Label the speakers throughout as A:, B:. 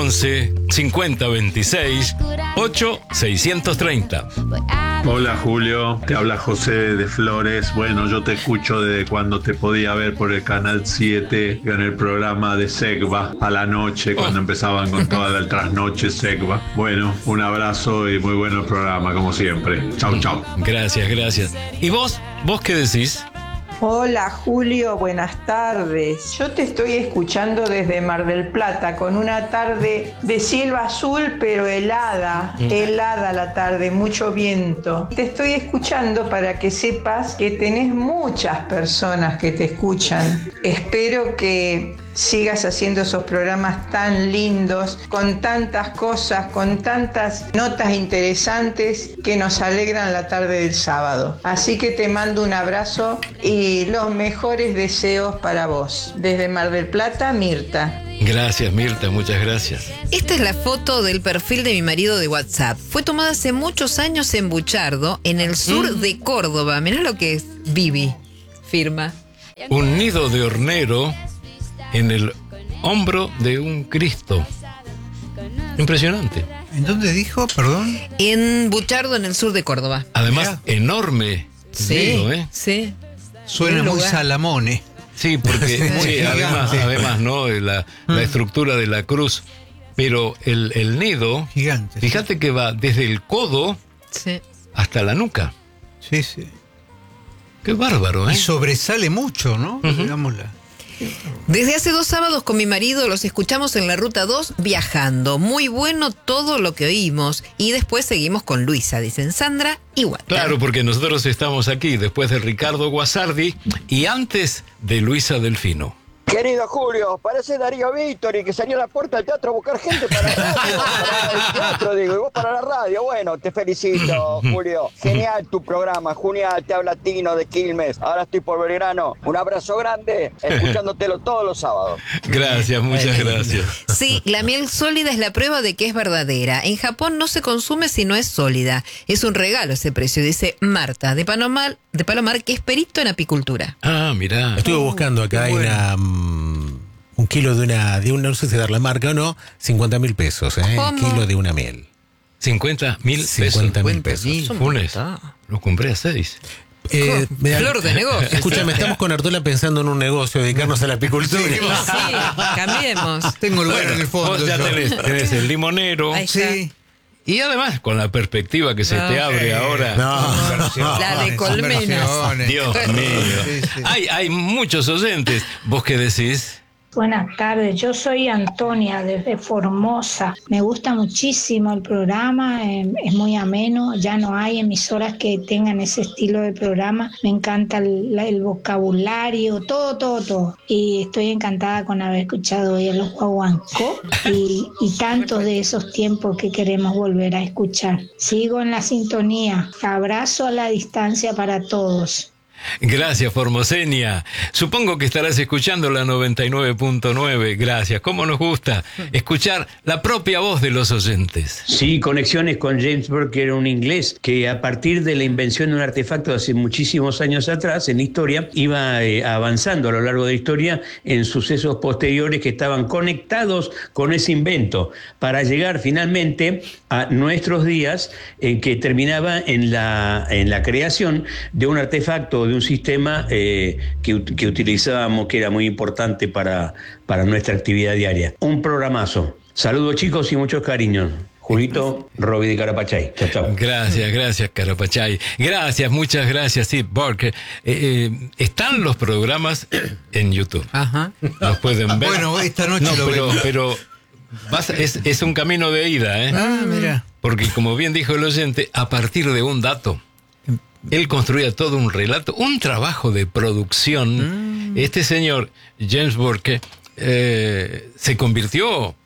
A: 11 50 26 8 630.
B: Hola Julio, te habla José de Flores. Bueno, yo te escucho desde cuando te podía ver por el Canal 7 en el programa de Segva a la noche, cuando empezaban con toda la trasnoche Segva. Bueno, un abrazo y muy bueno el programa, como siempre. Chau, chau.
A: Gracias, gracias. ¿Y vos qué decís?
C: Hola Julio, buenas tardes. Yo te estoy escuchando desde Mar del Plata con una tarde de cielo azul pero helada la tarde, mucho viento. Te estoy escuchando para que sepas que tenés muchas personas que te escuchan. Espero que sigas haciendo esos programas tan lindos, con tantas cosas, con tantas notas interesantes que nos alegran la tarde del sábado. Así que te mando un abrazo y los mejores deseos para vos. Desde Mar del Plata, Mirta.
A: Gracias, Mirta, muchas gracias.
D: Esta es la foto del perfil de mi marido de WhatsApp. Fue tomada hace muchos años en Buchardo, en el sur de Córdoba. Mirá lo que es Vivi, firma.
A: Un nido de hornero en el hombro de un Cristo. Impresionante.
E: ¿En dónde dijo? Perdón.
D: En Buchardo, en el sur de Córdoba.
A: Además, enorme.
D: Sí,
A: nido,
D: sí.
E: Suena muy Salamone.
A: Sí, porque sí, además, ¿no? La estructura de la cruz. Pero el nido,
E: gigante.
A: Fíjate que va desde el codo hasta la nuca.
E: Sí, sí.
A: Qué bárbaro, ¿eh?
E: Y sobresale mucho, ¿no? Digámosla.
D: Desde hace 2 sábados con mi marido los escuchamos en la Ruta 2 viajando. Muy bueno todo lo que oímos. Y después seguimos con Luisa, dicen Sandra y Walter.
A: Claro, porque nosotros estamos aquí después de Ricardo Guasardi y antes de Luisa Delfino.
F: Querido Julio, parece Darío Víctor y que salió a la puerta del teatro a buscar gente para el teatro, digo, y vos para la radio. Bueno, te felicito, Julio. Genial tu programa, genial, te habla Tino de Quilmes. Ahora estoy por Belgrano. Un abrazo grande, escuchándotelo todos los sábados.
A: Gracias, muchas gracias.
D: Sí, la miel sólida es la prueba de que es verdadera. En Japón no se consume si no es sólida. Es un regalo ese precio, dice Marta de Palomar, que es perito en apicultura.
A: Ah, mirá.
G: Estuve buscando acá, hay un kilo de una, no sé si dar la marca o no, 50.000 pesos,
D: ¿Cómo?
G: Kilo de una miel.
A: 50.000 pesos.
G: 50.000 pesos.
A: Funes, lo compré a 6.
D: Flor de negocio.
G: Escúchame, estamos con Artola pensando en un negocio, dedicarnos a la apicultura.
D: Sí, cambiemos.
E: Tengo lugar en el fondo.
A: Vos ya tenés el limonero.
D: Ahí está.
E: Sí.
A: Y además, con la perspectiva que se te abre ahora.
D: La de colmenas.
A: Dios mío.
E: Sí.
A: Hay muchos oyentes. ¿Vos qué decís?
H: Buenas tardes, yo soy Antonia desde Formosa. Me gusta muchísimo el programa, es muy ameno, ya no hay emisoras que tengan ese estilo de programa. Me encanta el vocabulario, todo. Y estoy encantada con haber escuchado hoy a los Guaguancó y tantos de esos tiempos que queremos volver a escuchar. Sigo en la sintonía. Abrazo a la distancia para todos.
A: Gracias, Formoseña. Supongo que estarás escuchando la 99.9. Gracias. ¿Cómo nos gusta escuchar la propia voz de los oyentes?
I: Sí, conexiones con James Burke, que era un inglés que a partir de la invención de un artefacto hace muchísimos años atrás en la historia, iba avanzando a lo largo de la historia en sucesos posteriores que estaban conectados con ese invento para llegar finalmente a nuestros días, en que terminaba en la creación de un artefacto, de un sistema que utilizábamos, que era muy importante para nuestra actividad diaria. Un programazo. Saludos, chicos, y muchos cariños. Julito, Roby de Carapachay. Chao, chao.
A: Gracias, Carapachay. Gracias, muchas gracias. Sí, Burke. Están los programas en YouTube.
D: Ajá.
A: Los pueden ver.
E: Bueno, esta noche lo vemos.
A: Pero es un camino de ida, ¿eh?
E: Mira.
A: Porque, como bien dijo el oyente, a partir de un dato, él construía todo un relato, un trabajo de producción. Este señor, James Burke, se convirtió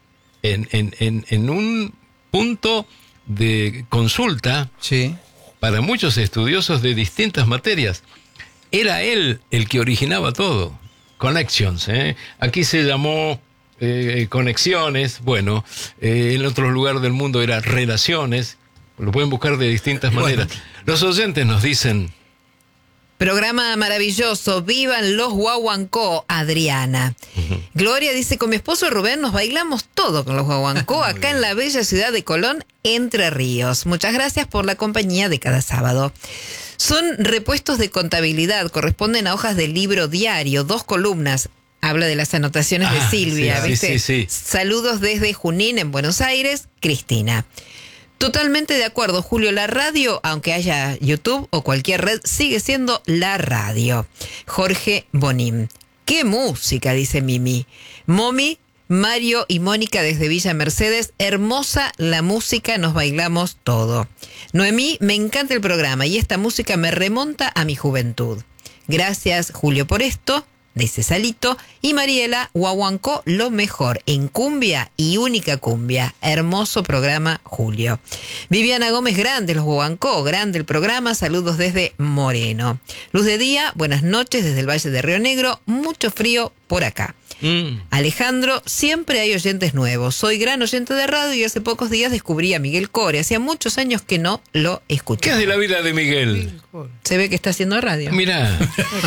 A: en un punto de consulta para muchos estudiosos de distintas materias. Era él el que originaba todo. Connections, aquí se llamó conexiones, bueno, en otros lugares del mundo era relaciones. Lo pueden buscar de distintas maneras. Los oyentes nos dicen:
D: Programa maravilloso, vivan los guaguancó, Adriana. Gloria dice, con mi esposo Rubén nos bailamos todo con los guaguancó acá en la bella ciudad de Colón, Entre Ríos. Muchas gracias por la compañía de cada sábado. Son repuestos de contabilidad, corresponden a hojas del libro diario, 2 columnas. Habla de las anotaciones de Silvia,
A: sí,
D: ¿viste?
A: sí.
D: Saludos desde Junín, en Buenos Aires, Cristina. Totalmente de acuerdo, Julio, la radio, aunque haya YouTube o cualquier red, sigue siendo la radio. Jorge Bonim. ¡Qué música!, dice Mimi. Momi, Mario y Mónica desde Villa Mercedes. Hermosa la música, nos bailamos todo. Noemí, me encanta el programa y esta música me remonta a mi juventud. Gracias, Julio, por esto, dice Salito. Y Mariela, guaguancó lo mejor en cumbia y única cumbia. Hermoso programa, Julio. Viviana Gómez, grande los guaguancó, grande el programa. Saludos desde Moreno. Luz de Día, buenas noches desde el Valle de Río Negro. Mucho frío por acá. Alejandro, siempre hay oyentes nuevos. Soy gran oyente de radio y hace pocos días descubrí a Miguel Core. Hacía muchos años que no lo escuchaba.
A: ¿Qué es de la vida de Miguel?
D: Se ve que está haciendo radio.
A: Mirá.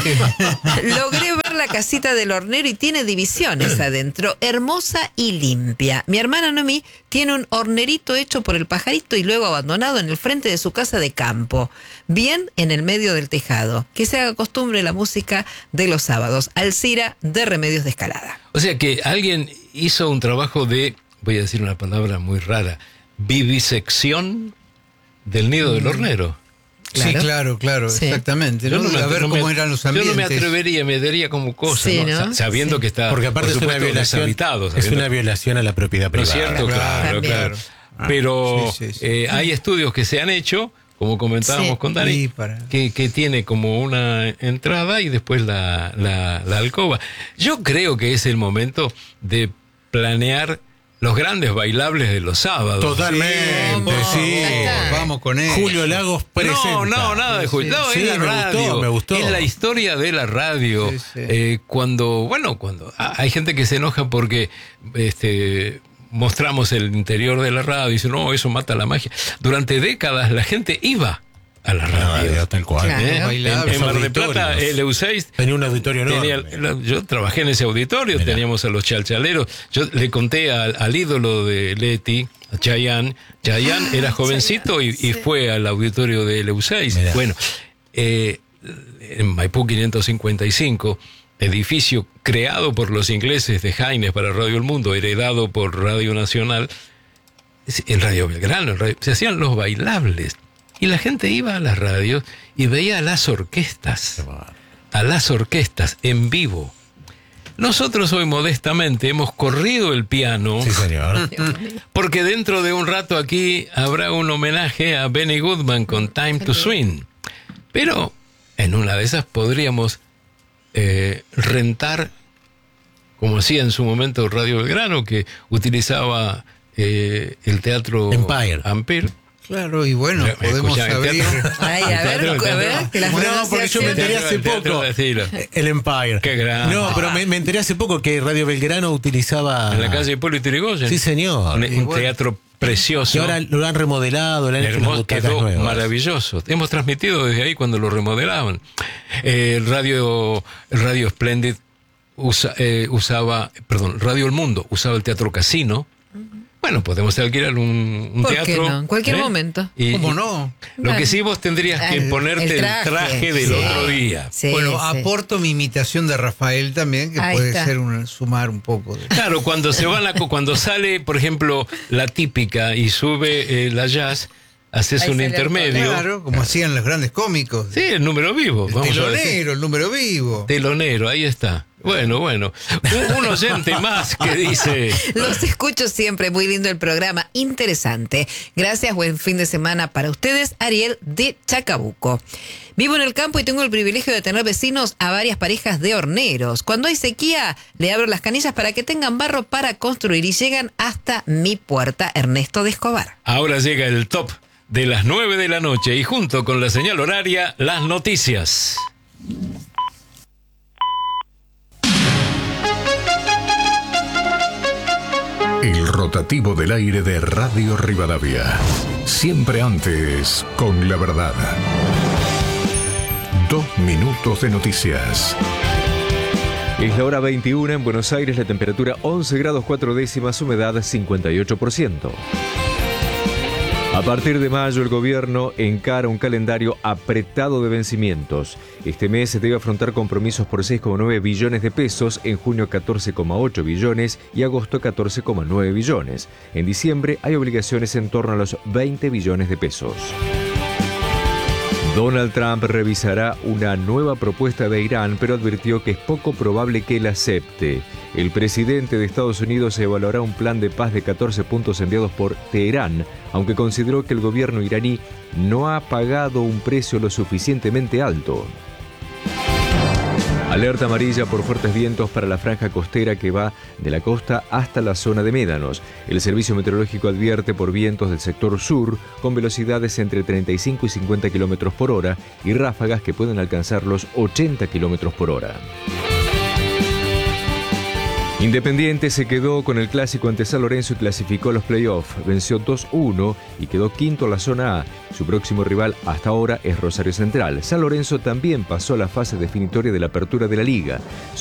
D: Logré ver la casita del hornero y tiene divisiones adentro, hermosa y limpia. Mi hermana Noemí tiene un hornerito hecho por el pajarito y luego abandonado en el frente de su casa de campo, bien en el medio del tejado. Que se haga costumbre la música de los sábados. Alcira de Remedios de Escalada.
A: O sea que alguien hizo un trabajo de, voy a decir una palabra muy rara, vivisección del nido del hornero.
E: Sí, claro, sí. Exactamente. ¿No? A ver cómo eran los ambientes.
A: Yo no me atrevería, me daría como cosa,
D: sí,
A: ¿no?
D: ¿no?
A: Sabiendo que está,
G: porque aparte
A: por
G: es una
A: supuesto,
G: violación,
A: deshabitado.
G: es una violación a la propiedad privada.
A: ¿No es cierto? Claro. Pero hay estudios que se han hecho, como comentábamos con Dani, que tiene como una entrada y después la alcoba. Yo creo que es el momento de planear los grandes bailables de los sábados.
G: Totalmente, sí.
E: Vamos con él.
G: Julio Lagos presenta.
A: No, nada de Julio. No, es la radio.
G: Me gustó.
A: Es la historia de la radio. Cuando hay gente que se enoja porque mostramos el interior de la radio y dice, no, eso mata la magia. Durante décadas la gente iba a la radio.
G: Tal cual.
D: Claro.
A: En Mar del Plata, el EU6
G: tenía un auditorio enorme.
A: Yo trabajé en ese auditorio, teníamos a los chalchaleros. Yo le conté al ídolo de Leti, a Chayanne. Chayanne era jovencito y fue al auditorio del EU6. Bueno, en Maipú 555, edificio creado por los ingleses de Haines para Radio El Mundo, heredado por Radio Nacional, en Radio Belgrano, se hacían los bailables. Y la gente iba a las radios y veía a las orquestas en vivo. Nosotros hoy modestamente hemos corrido el piano.
G: Sí, señor.
A: Porque dentro de un rato aquí habrá un homenaje a Benny Goodman con Time to Swing. Pero en una de esas podríamos rentar, como hacía en su momento Radio Belgrano, que utilizaba el teatro Empire.
E: Claro, y bueno, podemos abrir.
D: Ay, a ver, que las
G: no, porque yo me enteré hace poco. El Empire.
A: Qué grande.
G: No, pero me enteré hace poco que Radio Belgrano utilizaba.
A: En la calle de Hipólito Yrigoyen.
G: Sí, señor.
A: Un teatro precioso.
G: Y ahora lo han remodelado, lo han hecho unas butacas nuevas.
A: Maravilloso. Hemos transmitido desde ahí cuando lo remodelaban. El Radio Splendid Radio El Mundo usaba el Teatro Casino. Bueno, podemos alquilar un
D: ¿por
A: teatro.
D: qué no? En cualquier momento.
E: ¿Cómo no?
A: Lo que sí vos tendrías que ponerte el traje del otro día.
E: Sí, bueno, aporto mi imitación de Rafael también, que ahí puede ser sumar un poco.
A: Claro, cuando sale, por ejemplo, la típica y sube la jazz, haces un intermedio.
E: Claro, como hacían los grandes cómicos.
A: Sí, el número vivo.
E: El número vivo.
A: Telonero, ahí está. Bueno. Un oyente más que dice...
D: Los escucho siempre, muy lindo el programa, interesante. Gracias, buen fin de semana para ustedes. Ariel de Chacabuco. Vivo en el campo y tengo el privilegio de tener vecinos a varias parejas de horneros. Cuando hay sequía, le abro las canillas para que tengan barro para construir y llegan hasta mi puerta. Ernesto de Escobar.
A: Ahora llega el top de las 9 de la noche y junto con la señal horaria, las noticias.
J: El rotativo del aire de Radio Rivadavia. Siempre antes con la verdad. 2 minutos de noticias.
K: Es la hora 21 en Buenos Aires, la temperatura 11 grados 4 décimas, humedad 58%. A partir de mayo, el gobierno encara un calendario apretado de vencimientos. Este mes se debe afrontar compromisos por 6,9 billones de pesos, en junio 14,8 billones y agosto 14,9 billones. En diciembre hay obligaciones en torno a los 20 billones de pesos. Donald Trump revisará una nueva propuesta de Irán, pero advirtió que es poco probable que la acepte. El presidente de Estados Unidos evaluará un plan de paz de 14 puntos enviados por Teherán, aunque consideró que el gobierno iraní no ha pagado un precio lo suficientemente alto. Alerta amarilla por fuertes vientos para la franja costera que va de la costa hasta la zona de Médanos. El servicio meteorológico advierte por vientos del sector sur con velocidades entre 35 y 50 km por hora y ráfagas que pueden alcanzar los 80 km por hora. Independiente se quedó con el clásico ante San Lorenzo y clasificó a los playoffs. Venció 2-1 y quedó quinto en la zona A. Su próximo rival hasta ahora es Rosario Central. San Lorenzo también pasó a la fase definitoria de la apertura de la liga.